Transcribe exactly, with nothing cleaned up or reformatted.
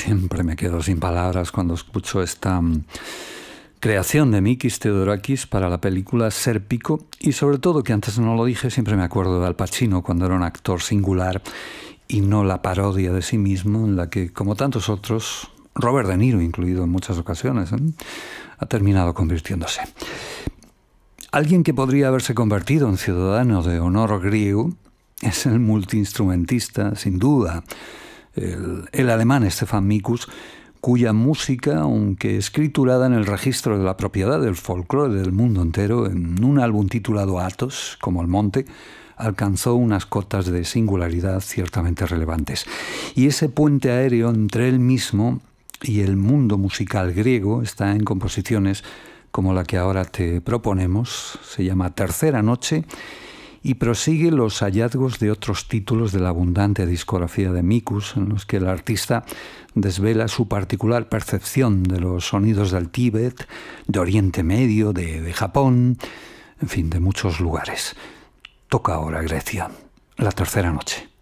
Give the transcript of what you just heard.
siempre me quedo sin palabras cuando escucho esta um, creación de Mikis Theodorakis para la película Sérpico, y sobre todo, que antes no lo dije, siempre me acuerdo de Al Pacino cuando era un actor singular y no la parodia de sí mismo en la que, como tantos otros, Robert De Niro incluido en muchas ocasiones, ¿eh? ha terminado convirtiéndose. Alguien que podría haberse convertido en ciudadano de honor griego es el multiinstrumentista, sin duda, el, el alemán Stefan Mikus, cuya música, aunque escriturada en el registro de la propiedad del folclore del mundo entero, en un álbum titulado Athos, como el monte, alcanzó unas cotas de singularidad ciertamente relevantes. Y ese puente aéreo entre él mismo y el mundo musical griego está en composiciones como la que ahora te proponemos. Se llama Tercera Noche y prosigue los hallazgos de otros títulos de la abundante discografía de Mikus, en los que el artista desvela su particular percepción de los sonidos del Tíbet, de Oriente Medio, de, de Japón, en fin, de muchos lugares. Toca ahora Grecia, la tercera noche.